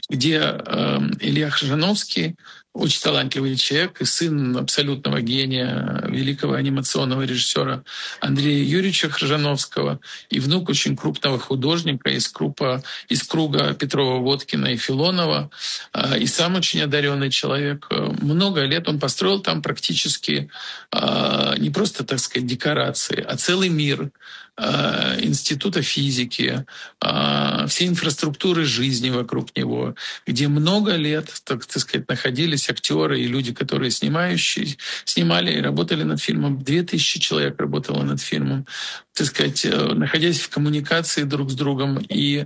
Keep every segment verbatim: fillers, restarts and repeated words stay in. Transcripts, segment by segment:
где э, Илья Хржановский, очень талантливый человек и сын абсолютного гения, великого анимационного режиссера Андрея Юрьевича Хржановского и внук очень крупного художника из, крупа, из круга Петрова-Водкина и Филонова, и сам очень одаренный человек. Много лет он построил там практически не просто, так сказать, декорации, а целый мир института физики, всей инфраструктуры жизни вокруг него, где много лет, так, так сказать, находились актеры и люди, которые снимающие, снимали и работали над фильмом. Две тысячи человек работало над фильмом, так сказать, находясь в коммуникации друг с другом. И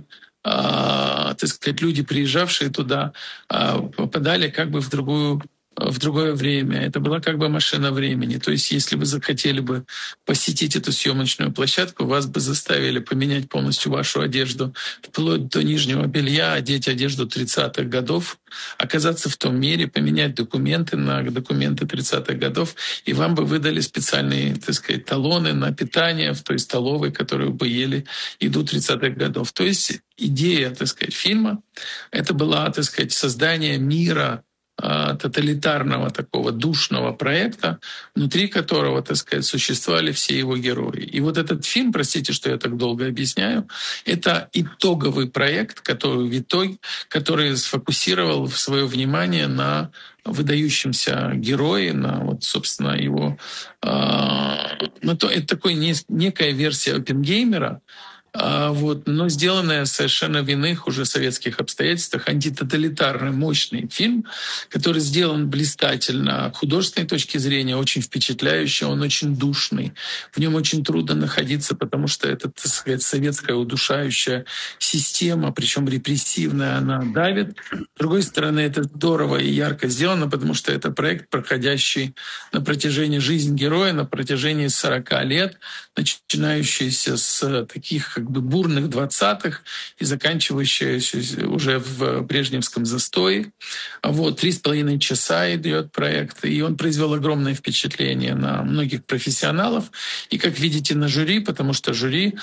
так сказать, люди, приезжавшие туда, попадали как бы в другую в другое время. Это была как бы машина времени. То есть если вы захотели бы посетить эту съемочную площадку, вас бы заставили поменять полностью вашу одежду, вплоть до нижнего белья, одеть одежду тридцатых годов, оказаться в том мире, поменять документы на документы тридцатых годов, и вам бы выдали специальные, так сказать, талоны на питание в той столовой, которую бы ели еду тридцатых годов. То есть идея, так сказать, фильма — это была, так сказать, создание мира, тоталитарного такого душного проекта, внутри которого, так сказать, существовали все его герои. И вот этот фильм, простите, что я так долго объясняю, это итоговый проект, который в итоге, который сфокусировал свое внимание на выдающемся герое, на вот, собственно, его... Э, на то, это такой не, некая версия Оппенгеймера, А вот, но сделанная совершенно в иных уже советских обстоятельствах, антитоталитарный, мощный фильм, который сделан блистательно, с художественной точки зрения, очень впечатляющий, он очень душный. В нем очень трудно находиться, потому что это, так сказать, советская удушающая система, причем репрессивная, она давит. С другой стороны, это здорово и ярко сделано, потому что это проект, проходящий на протяжении жизни героя, на протяжении сорока лет, начинающийся с таких как бы бурных двадцатых и заканчивающийся уже в брежневском застое. Вот, три с половиной часа идет проект, и он произвел огромное впечатление на многих профессионалов. И, как видите, на жюри, потому что жюри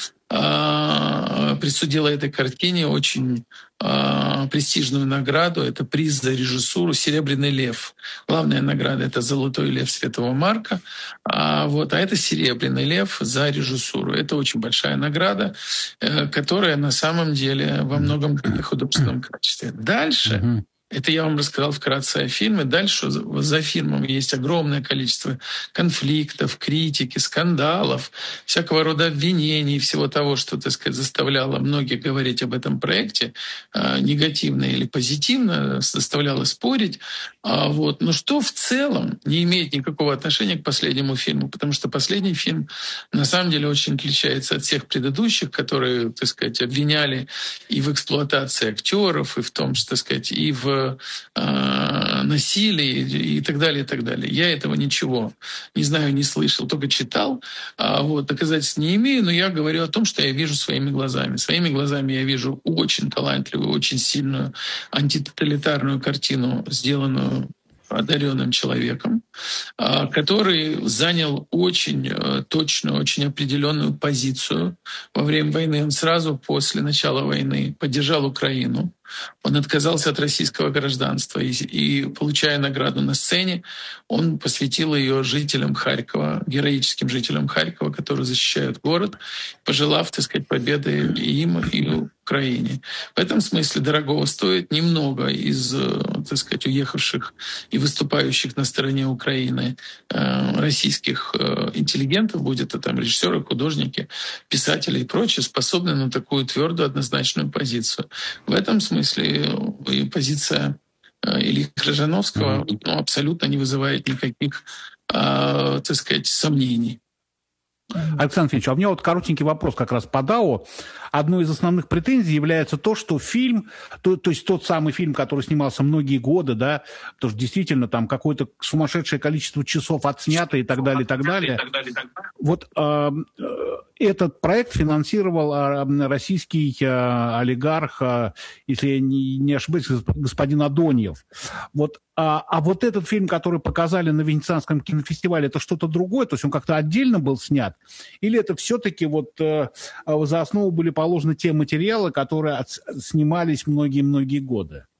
э, присудило этой картине очень э, престижную награду. Это приз за режиссуру «Серебряный лев». Главная награда — это «Золотой лев» Святого Марка. А, вот, а это «Серебряный лев» за режиссуру. Это очень большая награда, э, которая на самом деле во многом в художественном качестве. Дальше... Это я вам рассказал вкратце о фильме. Дальше за фильмом есть огромное количество конфликтов, критики, скандалов, всякого рода обвинений, всего того, что, так сказать, заставляло многих говорить об этом проекте негативно или позитивно, заставляло спорить. Вот. Но что в целом не имеет никакого отношения к последнему фильму, потому что последний фильм на самом деле очень отличается от всех предыдущих, которые, так сказать, обвиняли и в эксплуатации актеров, и в том, что, так сказать, и в насилии и так далее, и так далее. Я этого ничего не знаю, не слышал, только читал. Вот, доказательств не имею, но я говорю о том, что я вижу своими глазами. Своими глазами я вижу очень талантливую, очень сильную антитоталитарную картину, сделанную одаренным человеком, который занял очень точную, очень определенную позицию во время войны. Он сразу после начала войны поддержал Украину. Он отказался от российского гражданства и, и, получая награду на сцене, он посвятил ее жителям Харькова, героическим жителям Харькова, которые защищают город, пожелав, так сказать, победы и им, и Украине. В этом смысле дорогого стоит немного из, так сказать, уехавших и выступающих на стороне Украины э, российских э, интеллигентов, будь это там режиссеры, художники, писатели и прочие, способны на такую твердую, однозначную позицию. В этом смысле и позиция Ильи Хржановского mm-hmm. ну, абсолютно не вызывает никаких, э, так сказать, сомнений. Александр Ильич, а у меня вот коротенький вопрос как раз по ДАО. Одной из основных претензий является то, что фильм, то, то есть тот самый фильм, который снимался многие годы, да, потому что действительно там какое-то сумасшедшее количество часов отснято и так далее, и так далее. Вот э, этот проект финансировал э, российский э, олигарх, э, если я не, не ошибаюсь, господин Адоньев. Вот, а, а вот этот фильм, который показали на Венецианском кинофестивале, это что-то другое? То есть он как-то отдельно был снят? Или это все-таки вот э, за основу были положены те материалы, которые от, снимались многие-многие годы?